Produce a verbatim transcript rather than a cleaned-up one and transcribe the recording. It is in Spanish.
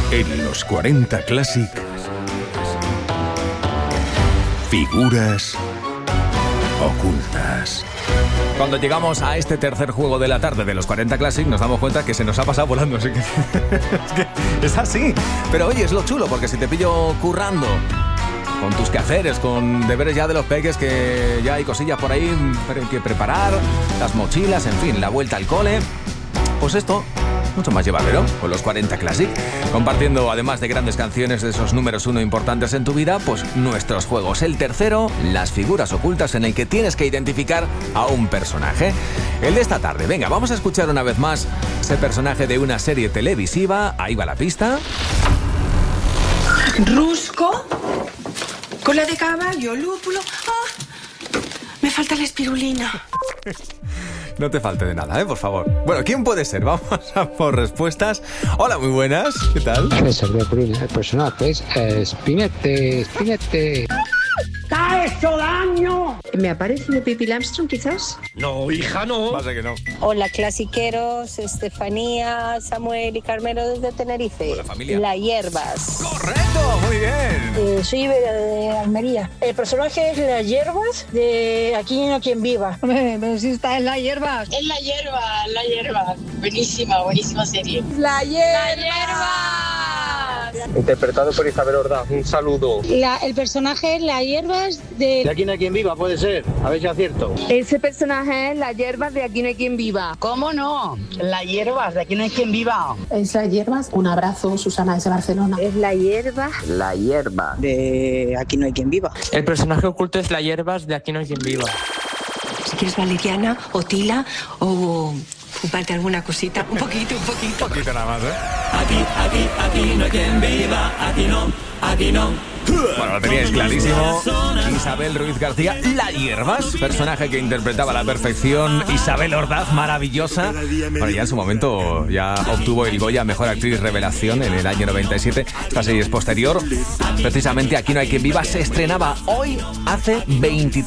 En los cuarenta Classic, figuras ocultas. Cuando llegamos a este tercer juego de la tarde de los cuarenta Classic, nos damos cuenta que se nos ha pasado volando. Así que es que es así. Pero oye, es lo chulo, porque si te pillo currando con tus quehaceres, con deberes ya de los peques, que ya hay cosillas por ahí que preparar, las mochilas, en fin, la vuelta al cole, pues esto mucho más llevadero con los cuarenta Classic, compartiendo, además de grandes canciones de esos números uno importantes en tu vida, pues nuestros juegos. El tercero, las figuras ocultas, en el que tienes que identificar a un personaje. El de esta tarde. Venga, vamos a escuchar una vez más ese personaje de una serie televisiva. Ahí va la pista. Rusco, cola de caballo, lúpulo. ¡Ah! Me falta la espirulina. No te falte de nada, ¿eh? Por favor. Bueno, ¿quién puede ser? Vamos a por respuestas. Hola, muy buenas. ¿Qué tal? El personaje es Spinette, Spinette. ¿Te ha hecho daño? ¿Me aparece de Pippi Armstrong, quizás? No, hija, no. Pasa que no. Hola, clasiqueros, Estefanía, Samuel y Carmelo desde Tenerife. Hola, familia. La Hierbas. ¡Correcto! Muy bien. Eh, soy Ibera de Almería. El personaje es Las Hierbas de Aquí no hay quien viva. Hombre, pero si está en Las Hierbas. Es La Hierba, La Hierba. Buenísima, buenísima serie. La hierba. La Hierba. Interpretado por Isabel Ordaz. Un saludo. La, el personaje es Las Hierbas de... De Aquí no hay quien viva, puede ser. A ver si acierto. Ese personaje es la hierba de Aquí no hay quien viva. ¿Cómo no? La Hierbas, de Aquí no hay quien viva. Es Las Hierbas. Un abrazo, Susana desde Barcelona. Es la hierba. La Hierba. De Aquí no hay quien viva. El personaje oculto es La Hierbas de Aquí no hay quien viva. Si quieres valeriana o tila o fumarte alguna cosita, un poquito, un poquito. Un poquito nada más, ¿eh? Aquí, aquí, aquí no hay quien viva. Aquí no, aquí no. Bueno, lo teníais clarísimo. Isabel Ruiz García, La Hierbas, personaje que interpretaba a la perfección Isabel Ordaz, maravillosa. Bueno, ya en su momento ya obtuvo el Goya Mejor Actriz Revelación en el año noventa y siete. Esta serie es posterior. Precisamente Aquí no hay quien viva se estrenaba hoy hace veintitrés